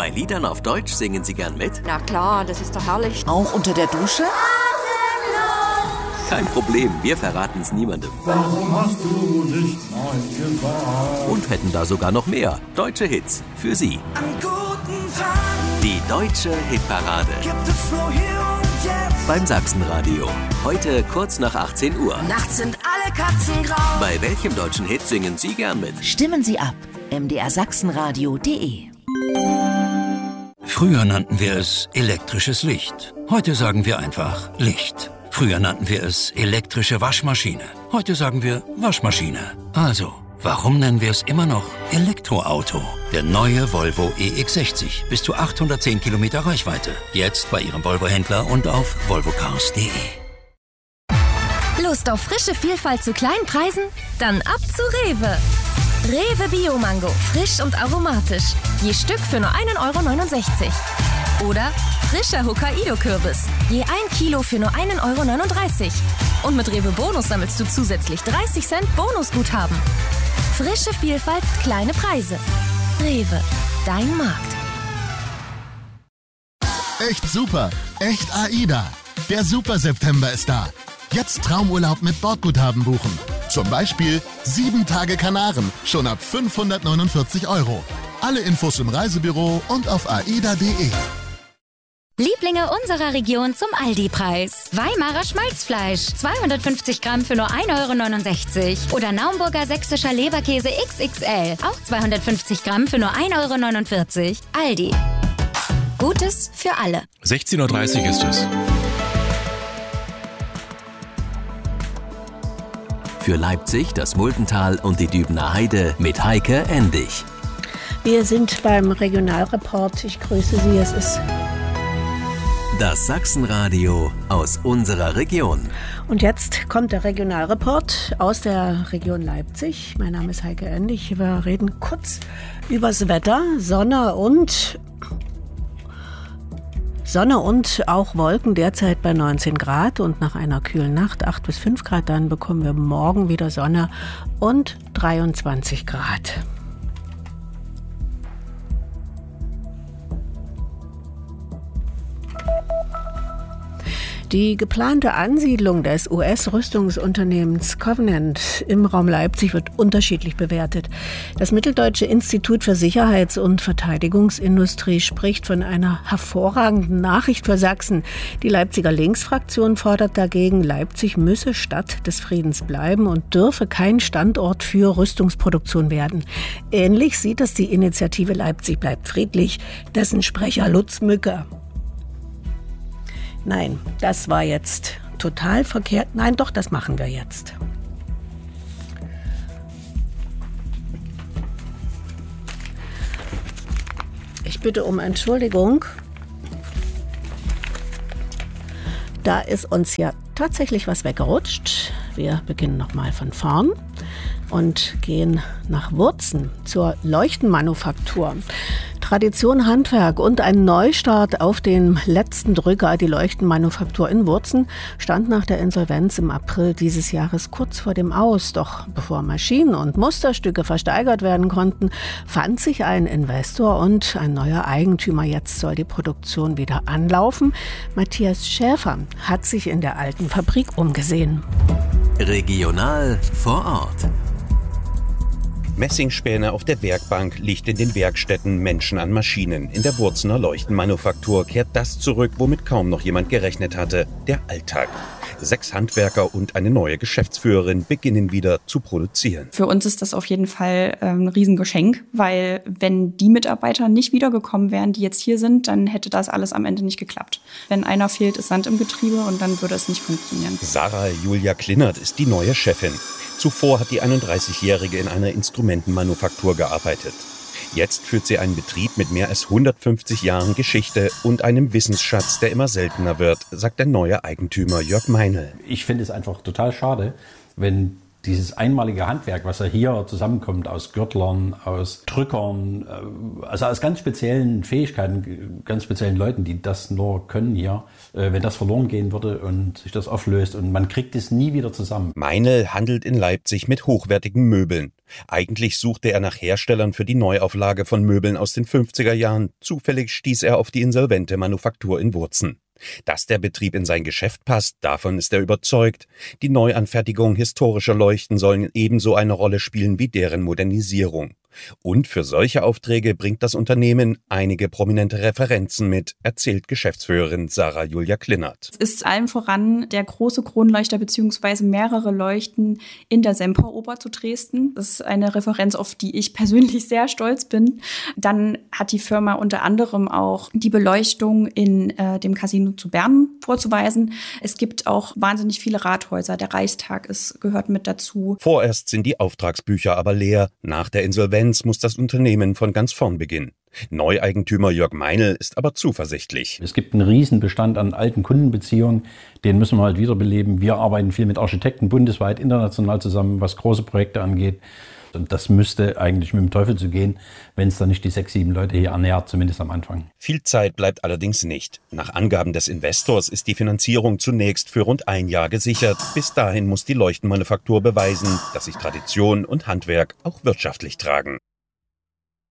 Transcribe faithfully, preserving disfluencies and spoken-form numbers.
Bei Liedern auf Deutsch singen Sie gern mit? Na klar, das ist doch herrlich. Auch unter der Dusche? Kein Problem, wir verraten es niemandem. Warum hast du nicht Nein gesagt? Und hätten da sogar noch mehr deutsche Hits für Sie. An guten Tagen Die Deutsche Hitparade. gibt es nur hier und jetzt. Beim Sachsenradio. Heute kurz nach achtzehn Uhr. Nachts sind alle Katzen grau. Bei welchem deutschen Hit singen Sie gern mit? Stimmen Sie ab. m d r sachsenradio punkt d e. Früher nannten wir es elektrisches Licht. Heute sagen wir einfach Licht. Früher nannten wir es elektrische Waschmaschine. Heute sagen wir Waschmaschine. Also, warum nennen wir es immer noch Elektroauto? Der neue Volvo E X sechzig. Bis zu achthundertzehn Kilometer Reichweite. Jetzt bei Ihrem Volvo-Händler und auf volvocars punkt d e. Lust auf frische Vielfalt zu kleinen Preisen? Dann ab zu Rewe. Rewe Bio-Mango, frisch und aromatisch. Je Stück für nur ein Euro neunundsechzig. Oder frischer Hokkaido-Kürbis. Je ein Kilo für nur ein Euro neununddreißig. Und mit Rewe Bonus sammelst du zusätzlich dreißig Cent Bonusguthaben. Frische Vielfalt, kleine Preise. Rewe, dein Markt. Echt super, echt AIDA. Der Super-September ist da. Jetzt Traumurlaub mit Bordguthaben buchen. Zum Beispiel sieben Tage Kanaren, schon ab fünfhundertneunundvierzig Euro. Alle Infos im Reisebüro und auf aida punkt d e. Lieblinge unserer Region zum Aldi-Preis. Weimarer Schmalzfleisch, zweihundertfünfzig Gramm für nur ein Euro neunundsechzig. Oder Naumburger sächsischer Leberkäse X X L, auch zweihundertfünfzig Gramm für nur ein Euro neunundvierzig. Aldi. Gutes für alle. sechzehn Uhr dreißig ist es. Für Leipzig, das Muldental und die Dübener Heide mit Heike Endig. Wir sind beim Regionalreport. Ich grüße Sie. Es ist Das Sachsenradio aus unserer Region. Und jetzt kommt der Regionalreport aus der Region Leipzig. Mein Name ist Heike Endig. Wir reden kurz übers Wetter, Sonne und Sonne und auch Wolken, derzeit bei neunzehn Grad und nach einer kühlen Nacht acht bis fünf Grad. Dann bekommen wir morgen wieder Sonne und dreiundzwanzig Grad. Die geplante Ansiedlung des U S-Rüstungsunternehmens Covenant im Raum Leipzig wird unterschiedlich bewertet. Das Mitteldeutsche Institut für Sicherheits- und Verteidigungsindustrie spricht von einer hervorragenden Nachricht für Sachsen. Die Leipziger Linksfraktion fordert dagegen, Leipzig müsse Stadt des Friedens bleiben und dürfe kein Standort für Rüstungsproduktion werden. Ähnlich sieht es die Initiative Leipzig bleibt friedlich, dessen Sprecher Lutz Mücker. Nein, das war jetzt total verkehrt. Nein, doch, das machen wir jetzt. Ich bitte um Entschuldigung. Da ist uns ja tatsächlich was weggerutscht. Wir beginnen nochmal von vorn und gehen nach Wurzen zur Leuchtenmanufaktur. Tradition, Handwerk und ein Neustart auf den letzten Drücker. Die Leuchtenmanufaktur in Wurzen stand nach der Insolvenz im April dieses Jahres kurz vor dem Aus. Doch bevor Maschinen und Musterstücke versteigert werden konnten, fand sich ein Investor und ein neuer Eigentümer. Jetzt soll die Produktion wieder anlaufen. Matthias Schäfer hat sich in der alten Fabrik umgesehen. Regional vor Ort. Messingspäne auf der Werkbank, Licht in den Werkstätten, Menschen an Maschinen. In der Wurzener Leuchtenmanufaktur kehrt das zurück, womit kaum noch jemand gerechnet hatte, der Alltag. Sechs Handwerker und eine neue Geschäftsführerin beginnen wieder zu produzieren. Für uns ist das auf jeden Fall ein Riesengeschenk, weil wenn die Mitarbeiter nicht wiedergekommen wären, die jetzt hier sind, dann hätte das alles am Ende nicht geklappt. Wenn einer fehlt, ist Sand im Getriebe und dann würde es nicht funktionieren. Sarah Julia Klinnert ist die neue Chefin. Zuvor hat die einunddreißigjährige in einer Instrumentenmanufaktur gearbeitet. Jetzt führt sie einen Betrieb mit mehr als hundertfünfzig Jahren Geschichte und einem Wissensschatz, der immer seltener wird, sagt der neue Eigentümer Jörg Meinl. Ich finde es einfach total schade, wenn dieses einmalige Handwerk, was ja hier zusammenkommt aus Gürtlern, aus Drückern, also aus ganz speziellen Fähigkeiten, ganz speziellen Leuten, die das nur können hier, wenn das verloren gehen würde und sich das auflöst und man kriegt es nie wieder zusammen. Meinl handelt in Leipzig mit hochwertigen Möbeln. Eigentlich suchte er nach Herstellern für die Neuauflage von Möbeln aus den fünfziger Jahren. Zufällig stieß er auf die insolvente Manufaktur in Wurzen. Dass der Betrieb in sein Geschäft passt, davon ist er überzeugt. Die Neuanfertigung historischer Leuchten sollen ebenso eine Rolle spielen wie deren Modernisierung. Und für solche Aufträge bringt das Unternehmen einige prominente Referenzen mit, erzählt Geschäftsführerin Sarah Julia Klinnert. Es ist allen voran der große Kronleuchter bzw. mehrere Leuchten in der Semperoper zu Dresden. Das ist eine Referenz, auf die ich persönlich sehr stolz bin. Dann hat die Firma unter anderem auch die Beleuchtung in äh, dem Casino zu Bern vorzuweisen. Es gibt auch wahnsinnig viele Rathäuser. Der Reichstag ist, gehört mit dazu. Vorerst sind die Auftragsbücher aber leer. Nach der Insolvenz muss das Unternehmen von ganz vorn beginnen. Neueigentümer Jörg Meinl ist aber zuversichtlich. Es gibt einen riesen Bestand an alten Kundenbeziehungen, den müssen wir halt wiederbeleben. Wir arbeiten viel mit Architekten bundesweit, international zusammen, was große Projekte angeht. Und das müsste eigentlich mit dem Teufel zu gehen, wenn es dann nicht die sechs, sieben Leute hier ernährt, zumindest am Anfang. Viel Zeit bleibt allerdings nicht. Nach Angaben des Investors ist die Finanzierung zunächst für rund ein Jahr gesichert. Bis dahin muss die Leuchtenmanufaktur beweisen, dass sich Tradition und Handwerk auch wirtschaftlich tragen.